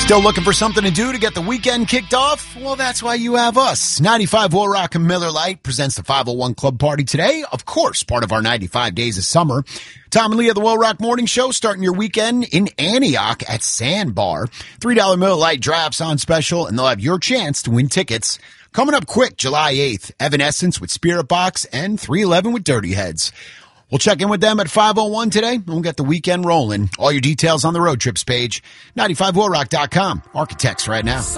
Still looking for something to do to get the weekend kicked off? Well, that's why you have us. 95 Will Rock and Miller Lite presents the 501 Club Party today. Of course, part of our 95 Days of Summer. Tom and Lee of the Will Rock Morning Show starting your weekend in Antioch at Sandbar. $3 Miller Lite drafts on special, and they'll have your chance to win tickets. Coming up quick, July 8th, Evanescence with Spirit Box and 311 with Dirty Heads. We'll check in with them at 5:01 today, and we'll get the weekend rolling. All your details on the road trips page, 95willrock.com. Architects right now.